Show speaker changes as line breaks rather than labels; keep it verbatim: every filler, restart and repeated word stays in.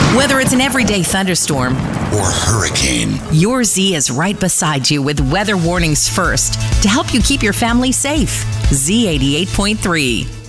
Whether it's an everyday thunderstorm
or hurricane,
your Z is right beside you with weather warnings first to help you keep your family safe. Z eighty-eight point three.